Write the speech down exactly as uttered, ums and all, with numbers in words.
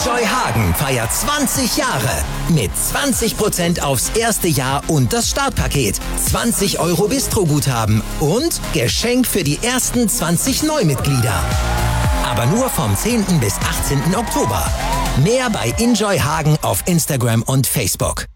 Enjoy Hagen feiert zwanzig Jahre mit zwanzig Prozent aufs erste Jahr und das Startpaket, zwanzig Euro Bistro-Guthaben und Geschenk für die ersten zwanzig Neumitglieder. Aber nur vom zehnten bis achtzehnten Oktober. Mehr bei Enjoy Hagen auf Instagram und Facebook.